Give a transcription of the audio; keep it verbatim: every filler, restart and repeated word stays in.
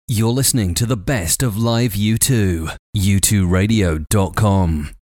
You're listening to the best of live U two. U two radio dot com.